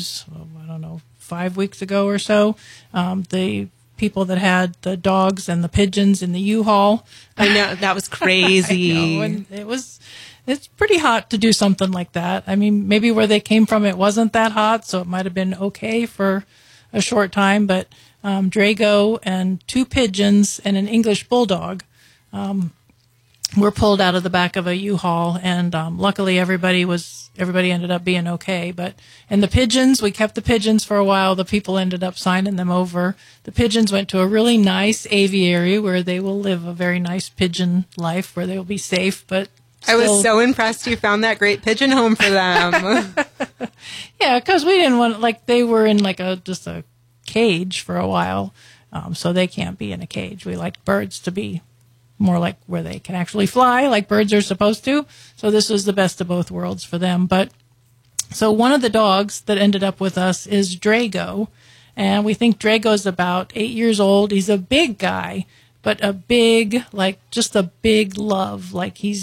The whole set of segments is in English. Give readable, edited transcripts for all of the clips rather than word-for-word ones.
news, I don't know, 5 weeks ago or so. The people that had the dogs and the pigeons in the U-Haul. I know, that was crazy. I know, and it's pretty hot to do something like that. I mean, maybe where they came from, it wasn't that hot, so it might have been okay for a short time, but Drago and 2 pigeons and an English bulldog were pulled out of the back of a U-Haul, and luckily everybody ended up being okay. And the pigeons, we kept the pigeons for a while. The people ended up signing them over. The pigeons went to a really nice aviary where they will live a very nice pigeon life, where they will be safe, but I was so impressed you found that great pigeon home for them. Yeah, because we didn't want, they were in just a cage for a while, so they can't be in a cage. We like birds to be more like where they can actually fly, like birds are supposed to. So this was the best of both worlds for them. So one of the dogs that ended up with us is Drago, and we think Drago's about 8 years old. He's a big guy, but a big, just a big love.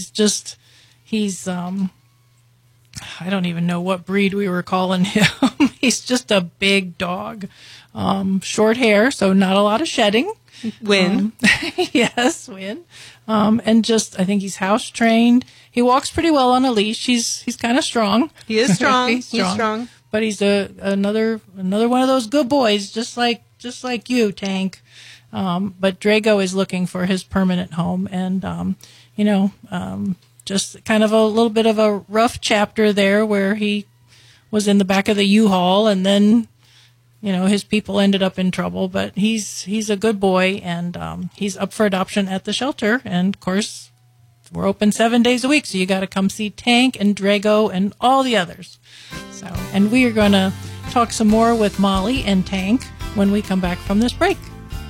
I don't even know what breed we were calling him. He's just a big dog. Short hair, so not a lot of shedding. Win. Yes, win. And I think he's house trained. He walks pretty well on a leash. He's kind of strong. He is strong. He's strong. But he's another one of those good boys, just like you, Tank. But Drago is looking for his permanent home, and just kind of a little bit of a rough chapter there where he was in the back of the U-Haul, and then his people ended up in trouble. But he's a good boy, and he's up for adoption at the shelter. And of course, we're open 7 days a week, so you got to come see Tank and Drago and all the others. And we are going to talk some more with Molly and Tank when we come back from this break.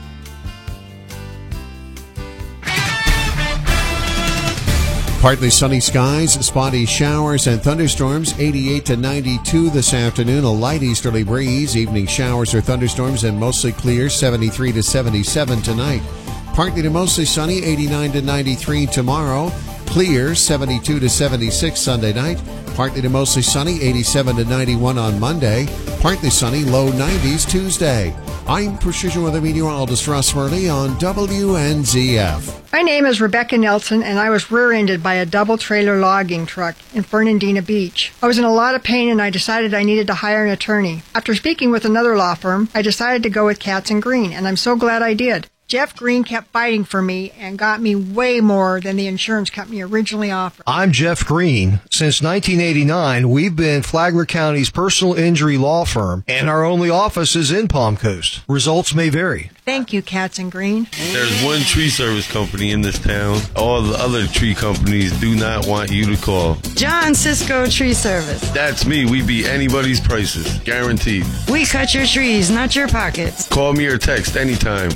Partly sunny skies, spotty showers and thunderstorms, 88 to 92 this afternoon. A light easterly breeze, evening showers or thunderstorms, and mostly clear, 73 to 77 tonight. Partly to mostly sunny, 89 to 93 tomorrow. Clear, 72 to 76 Sunday night. Partly to mostly sunny, 87 to 91 on Monday. Partly sunny, low 90s Tuesday. I'm Precision Weather Meteorologist Russ Worley on WNZF. My name is Rebecca Nelson, and I was rear-ended by a double-trailer logging truck in Fernandina Beach. I was in a lot of pain, and I decided I needed to hire an attorney. After speaking with another law firm, I decided to go with Katz & Green, and I'm so glad I did. Jeff Green kept fighting for me and got me way more than the insurance company originally offered. I'm Jeff Green. Since 1989, we've been Flagler County's personal injury law firm, and our only office is in Palm Coast. Results may vary. Thank you, Katz & Green. There's one tree service company in this town. All the other tree companies do not want you to call. John Cisco Tree Service. That's me. We beat anybody's prices. Guaranteed. We cut your trees, not your pockets. Call me or text anytime.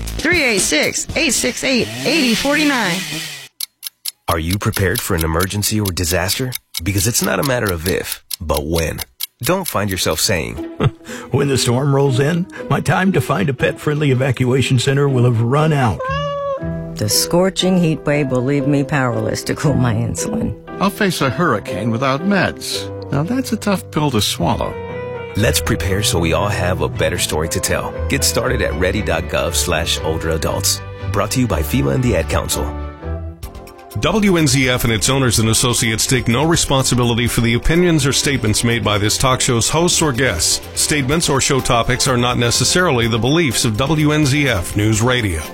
386-868-8049. Are you prepared for an emergency or disaster? Because it's not a matter of if, but when. Don't find yourself saying, when the storm rolls in, my time to find a pet-friendly evacuation center will have run out. The scorching heat wave will leave me powerless to cool my insulin. I'll face a hurricane without meds. Now that's a tough pill to swallow. Let's prepare so we all have a better story to tell. Get started at ready.gov/older adults. Brought to you by FEMA and the Ad Council. WNZF and its owners and associates take no responsibility for the opinions or statements made by this talk show's hosts or guests. Statements or show topics are not necessarily the beliefs of WNZF News Radio.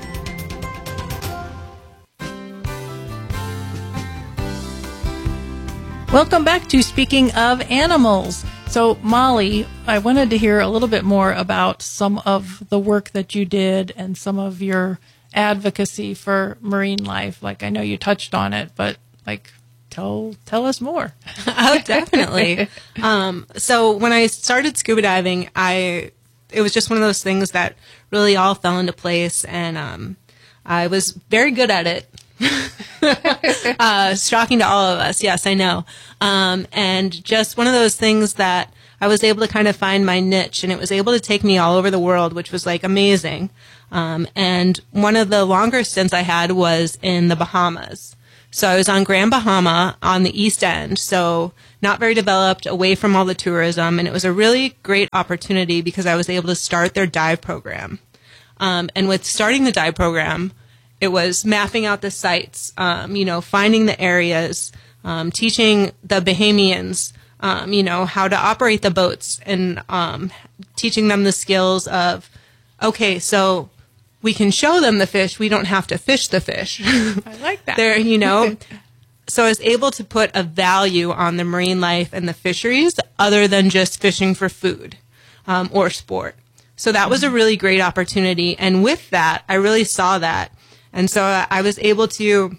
Welcome back to Speaking of Animals. So, Molly, I wanted to hear a little bit more about some of the work that you did and some of your advocacy for marine life. I know you touched on it, but tell us more. Oh, definitely. So when I started scuba diving, it was just one of those things that really all fell into place, and I was very good at it. Shocking to all of us. Yes, I know. And just one of those things that I was able to kind of find my niche, and it was able to take me all over the world, which was amazing. And one of the longer stints I had was in the Bahamas. So I was on Grand Bahama on the East End, so not very developed, away from all the tourism, and it was a really great opportunity because I was able to start their dive program. And with starting the dive program, it was mapping out the sites, finding the areas, teaching the Bahamians, how to operate the boats, and teaching them the skills of, okay, so we can show them the fish. We don't have to fish the fish. I like that. So I was able to put a value on the marine life and the fisheries other than just fishing for food or sport. So that was a really great opportunity. And with that, I really saw that. And so I was able to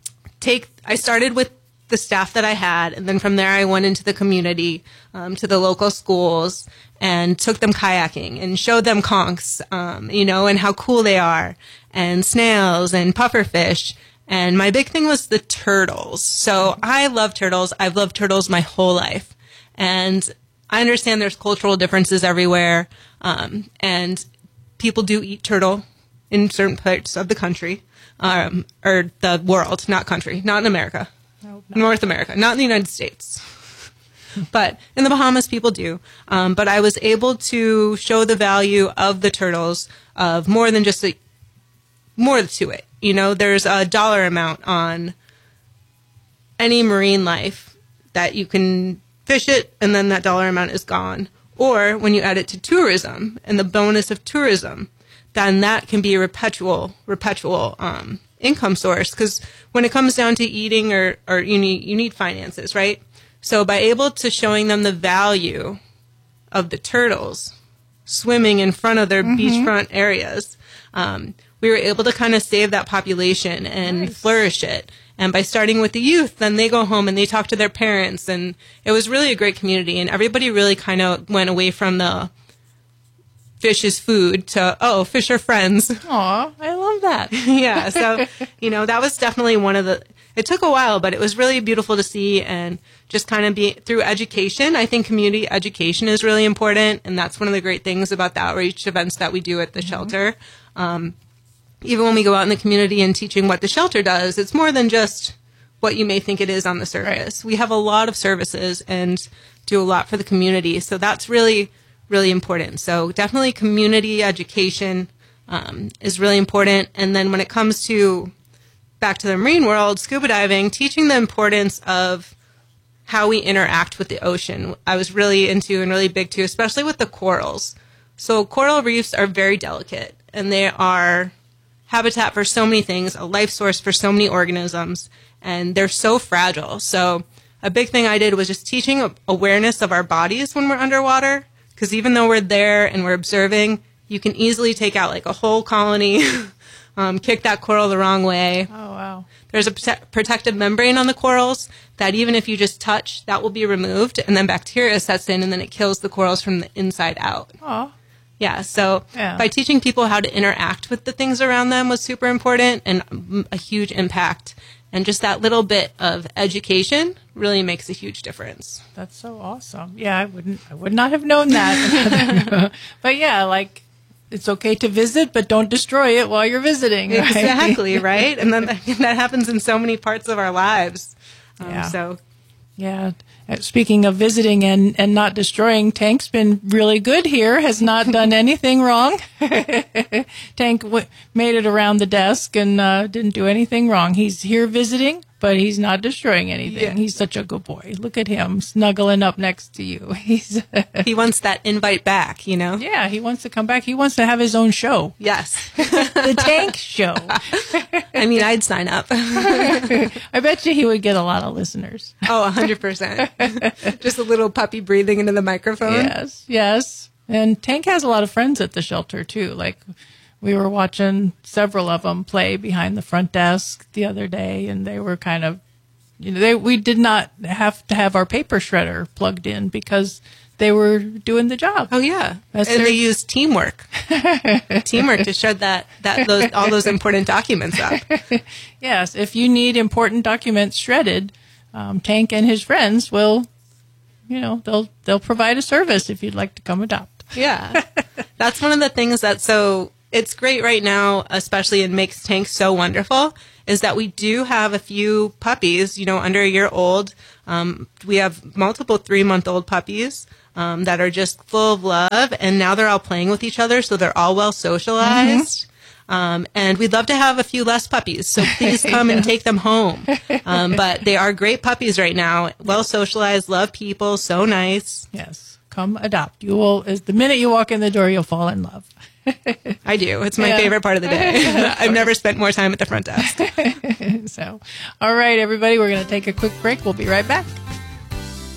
I started with the staff that I had, and then from there I went into the community, to the local schools, and took them kayaking and showed them conchs, and how cool they are, and snails and pufferfish. And my big thing was the turtles. So I love turtles. I've loved turtles my whole life. And I understand there's cultural differences everywhere, and people do eat turtle in certain parts of the country, or the world, not country, not in America. No, North America, not in the United States. But in the Bahamas, people do. But I was able to show the value of the turtles, of more than just more to it. There's a dollar amount on any marine life that you can fish it, and then that dollar amount is gone. Or when you add it to tourism and the bonus of tourism, then that can be a perpetual income source, because when it comes down to eating or you need finances, right? So by able to showing them the value of the turtles swimming in front of their beachfront areas, we were able to kind of save that population and flourish it. And by starting with the youth, then they go home and they talk to their parents, and it was really a great community, and everybody really kind of went away from the fish is food to, oh, fish are friends. Aw, I love that. Yeah, so, that was definitely it took a while, but it was really beautiful to see, and just kind of be through education. I think community education is really important, and that's one of the great things about the outreach events that we do at the shelter. Even when we go out in the community and teaching what the shelter does, it's more than just what you may think it is on the surface. Right. We have a lot of services and do a lot for the community, so that's really, really important. So definitely community education is really important. And then when it comes to back to the marine world, scuba diving, teaching the importance of how we interact with the ocean. I was really into and really big too, especially with the corals. So coral reefs are very delicate, and they are habitat for so many things, a life source for so many organisms, and they're so fragile. So a big thing I did was just teaching awareness of our bodies when we're underwater, because even though we're there and we're observing, you can easily take out like a whole colony, kick that coral the wrong way. Oh, wow. There's a protective membrane on the corals that even if you just touch, that will be removed, and then bacteria sets in, and then it kills the corals from the inside out. Oh. Yeah, so by teaching people how to interact with the things around them was super important, and a huge impact. And just that little bit of education really makes a huge difference. That's so awesome. Yeah, I would not have known that. But yeah, it's okay to visit, but don't destroy it while you're visiting. Right? Exactly, right? And then that happens in so many parts of our lives. Yeah. Speaking of visiting and not destroying, Tank's been really good here, has not done anything wrong. Tank made it around the desk and didn't do anything wrong. He's here visiting, but he's not destroying anything. Yeah. He's such a good boy. Look at him snuggling up next to you. He wants that invite back, Yeah, he wants to come back. He wants to have his own show. Yes. The Tank Show. I mean, I'd sign up. I bet you he would get a lot of listeners. Oh, 100%. Just a little puppy breathing into the microphone. Yes. And Tank has a lot of friends at the shelter, too. We were watching several of them play behind the front desk the other day, and they were kind of, we did not have to have our paper shredder plugged in because they were doing the job. Oh, yeah. And they used teamwork. Teamwork to shred all those important documents up. Yes. If you need important documents shredded, Tank and his friends will, they'll provide a service if you'd like to come adopt. Yeah. That's one of the things that's so it's great right now, especially in makes Tank so wonderful, is that we do have a few puppies, under a year old. We have multiple 3-month-old puppies that are just full of love, and now they're all playing with each other, so they're all well socialized. And we'd love to have a few less puppies, so please come and take them home. But they are great puppies right now, well socialized, love people, so nice. Yes, come adopt. You will. The minute you walk in the door, you'll fall in love. I do. It's my favorite part of the day. I've never spent more time at the front desk. So, all right, everybody, we're going to take a quick break. We'll be right back.